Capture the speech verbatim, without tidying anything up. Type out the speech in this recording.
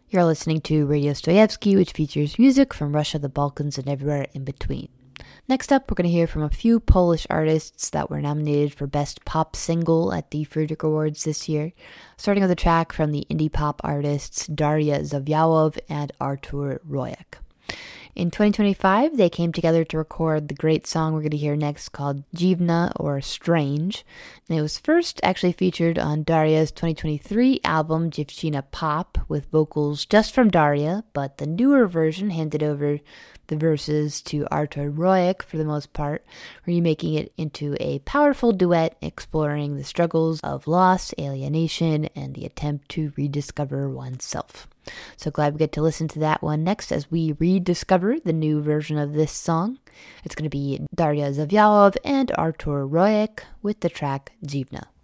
You're listening to Radio Stoyevsky, which features music from Russia, the Balkans, and everywhere in between. Next up, we're going to hear from a few Polish artists that were nominated for Best Pop Single at the Fryderyk Awards this year, starting with a track from the indie pop artists Daria Zawiałow and Artur Rojek. In twenty twenty-five, they came together to record the great song we're going to hear next called Dziwna or Strange, and it was first actually featured on Daria's twenty twenty-three album Dziewczyna Pop with vocals just from Daria, but the newer version handed over the verses to Artur Rojek for the most part, remaking it into a powerful duet exploring the struggles of loss, alienation, and the attempt to rediscover oneself. So glad we get to listen to that one next as we rediscover the new version of this song. It's going to be Daria Zawiałow and Artur Rojek with the track Dziwna.